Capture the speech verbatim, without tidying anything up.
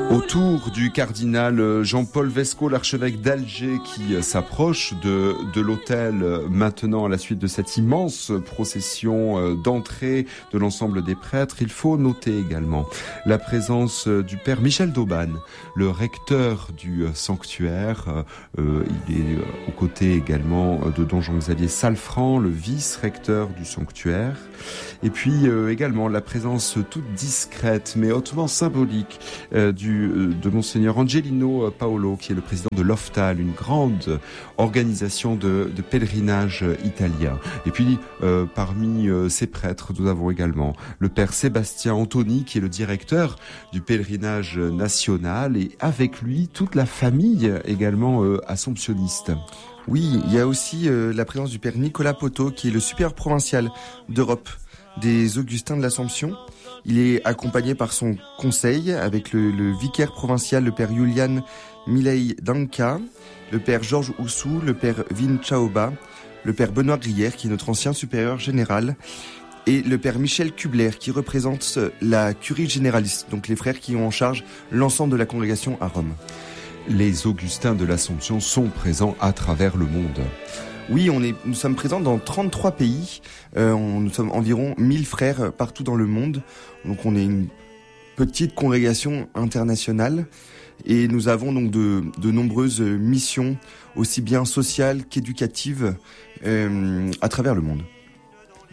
Autour du cardinal Jean-Paul Vesco, l'archevêque d'Alger, qui s'approche de, de l'autel maintenant à la suite de cette immense procession d'entrée de l'ensemble des prêtres, il faut noter également la présence du père Michel Dauban, le recteur du sanctuaire. Euh, il est aux côtés également de don Jean-Xavier Salfran, le vice-recteur du sanctuaire. Et puis euh, également la présence toute discrète mais hautement symbolique euh, du, euh, de monseigneur Angelino Paolo, qui est le président de l'OFTAL, une grande organisation de, de pèlerinage italien. Et puis euh, parmi euh, ces prêtres, nous avons également le père Sébastien Antoni, qui est le directeur du pèlerinage national, et avec lui toute la famille également euh, assomptionniste. Oui, il y a aussi euh, la présence du père Nicolas Poto, qui est le supérieur provincial d'Europe des Augustins de l'Assomption. Il est accompagné par son conseil avec le, le vicaire provincial, le père Julian Milei Danka, le père Georges Oussou, le père Vin Chaoba, le père Benoît Grière, qui est notre ancien supérieur général, et le père Michel Kubler, qui représente la curie généraliste, donc les frères qui ont en charge l'ensemble de la congrégation à Rome. Les Augustins de l'Assomption sont présents à travers le monde. Oui, on est, nous sommes présents dans trente-trois pays. Euh, on, nous sommes environ mille frères partout dans le monde. Donc on est une petite congrégation internationale. Et nous avons donc de, de nombreuses missions, aussi bien sociales qu'éducatives, euh, à travers le monde.